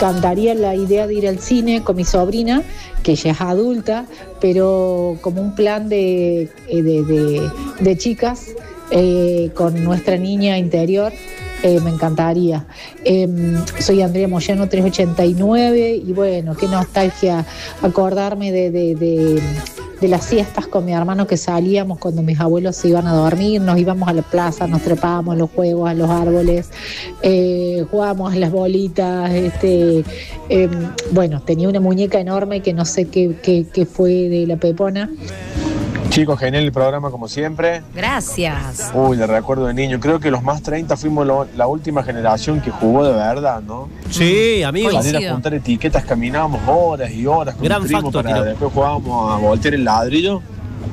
encantaría la idea de ir al cine con mi sobrina, que ya es adulta, pero como un plan de chicas con nuestra niña interior. Me encantaría. Soy Andrea Moyano 389 y bueno, qué nostalgia acordarme de las siestas con mi hermano que salíamos cuando mis abuelos se iban a dormir, nos íbamos a la plaza, nos trepábamos a los juegos, a los árboles, jugábamos a las bolitas, bueno, tenía una muñeca enorme que no sé qué fue de la Pepona. Chicos, genial el programa como siempre. Gracias. Uy, le recuerdo de niño. Creo que los más 30 fuimos la última generación que jugó de verdad, ¿no? Sí, amigo. Para ir a juntar etiquetas caminábamos horas y horas con gran mi primo facto, para después jugábamos a voltear el ladrillo,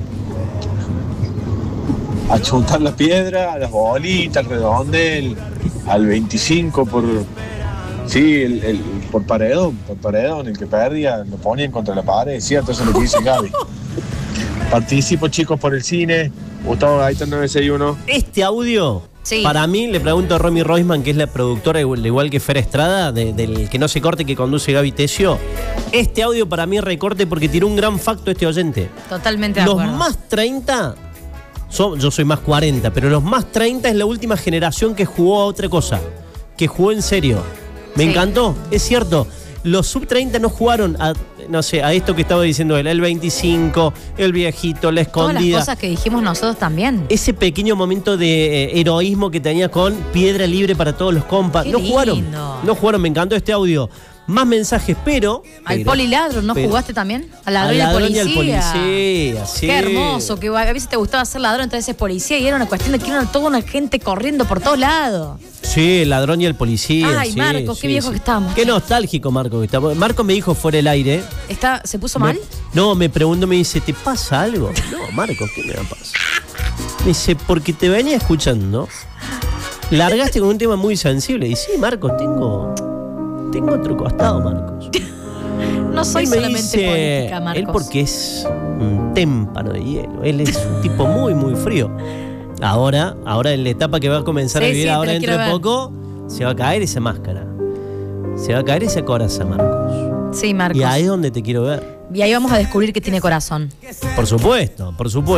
a chuntar la piedra, a las bolitas, al redondel, al 25 por... Sí, por paredón, el que perdía lo ponían contra la pared, ¿cierto? Eso es lo que dice Gaby. Participo, chicos, por el cine. Gustavo Gaitán 961. Este audio, sí. Para mí, le pregunto a Romy Roisman, que es la productora, igual que Fer Estrada, del Que No Se Corte, que conduce Gaby Tesio. Este audio para mí recorte porque tiró un gran facto este oyente. Totalmente de acuerdo. Los más 30, yo soy más 40, pero los más 30 es la última generación que jugó a otra cosa, que jugó en serio. Me encantó, es cierto. Los sub 30 no jugaron a esto que estaba diciendo él, el 25, el viejito, la escondida. Todas las cosas que dijimos nosotros también. Ese pequeño momento de heroísmo que tenía con piedra libre para todos los compas. Qué no lindo. jugaron, me encantó este audio. Más mensajes, pero... Al poliladro, ¿no jugaste también? Al ladrón y al policía. Sí. Qué hermoso, que a veces te gustaba ser ladrón, entonces es policía y era una cuestión de que era toda una gente corriendo por todos lados. Sí, el ladrón y el policía. Ay, Marcos, qué viejo que estamos. Qué nostálgico, Marcos, que estamos. Marcos me dijo fuera del aire. ¿Se puso mal? No, me preguntó, me dice, ¿te pasa algo? No, Marcos, ¿qué me va a pasar? Me dice, porque te venía escuchando, largaste con un tema muy sensible. Y sí, Marcos, tengo otro costado, Marcos. No soy solamente política, Marcos. Él porque es un témpano de hielo. Él es un tipo muy, muy frío. Ahora en la etapa que va a comenzar a vivir ahora dentro de poco, se va a caer esa máscara. Se va a caer esa coraza, Marcos. Sí, Marcos. Y ahí es donde te quiero ver. Y ahí vamos a descubrir que tiene corazón. Por supuesto.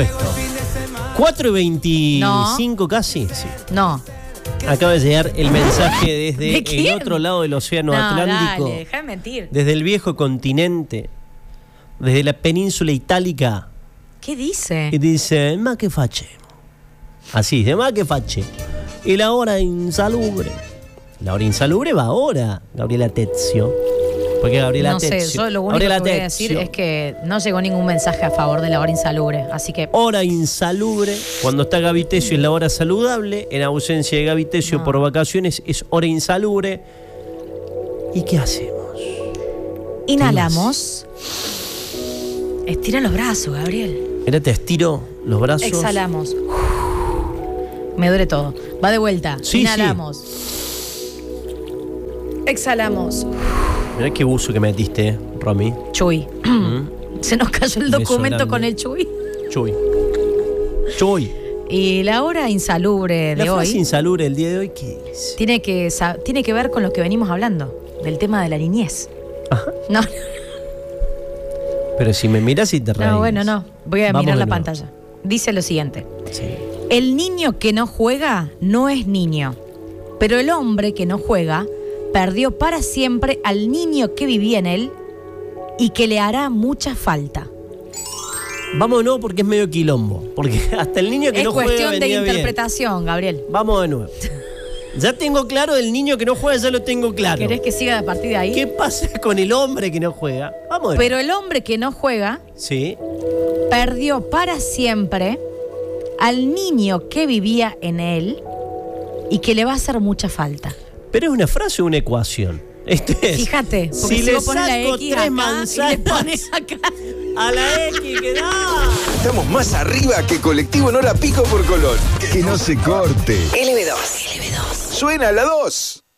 4:25 casi. Sí. No. Acaba de llegar el mensaje desde el otro lado del océano Atlántico. Dale, deja de mentir. Desde el viejo continente. Desde la península itálica. ¿Qué dice? Y dice, ma che facemos. Así dice, ma che facemos. Y la hora insalubre. La hora insalubre va ahora, Gabriela Tezio. Porque Gabriela Tezio. No sé, yo lo único que voy a decir es que no llegó ningún mensaje a favor de la hora insalubre, así que... Hora insalubre, cuando está Gaby Tesio es la hora saludable, en ausencia de Gaby Tesio por vacaciones es hora insalubre. ¿Y qué hacemos? Inhalamos. Estira los brazos, Gabriel. Mira, te estiro los brazos. Exhalamos. Me duele todo. Va de vuelta. Sí, inhalamos. Exhalamos. Mirá qué buzo que metiste, Romy. Chuy. Se nos cayó el documento con el Chuy. Chuy. Y la hora insalubre de hoy. La frase insalubre del día de hoy, ¿qué es? Tiene que ver con lo que venimos hablando, del tema de la niñez. Ajá. No. Pero si me miras y te reís. No, bueno, no. Voy a mirar la pantalla. Dice lo siguiente. Sí. El niño que no juega no es niño, pero el hombre que no juega perdió para siempre al niño que vivía en él y que le hará mucha falta. Vamos de nuevo porque es medio quilombo. Porque hasta el niño que no juega venía bien. Es cuestión de interpretación, Gabriel. Vamos de nuevo. Ya tengo claro el niño que no juega, ya lo tengo claro. ¿Querés que siga a partir de ahí? ¿Qué pasa con el hombre que no juega? Vamos de nuevo. Pero el hombre que no juega perdió para siempre al niño que vivía en él y que le va a hacer mucha falta. ¿Pero es una frase o una ecuación? Fíjate, porque si le vos pones la saco X 3 acá manzanas y le pones acá a la X que da. Estamos más arriba que Colectivo No La Pico por Colón. Que no se corte. LB2. Suena la 2.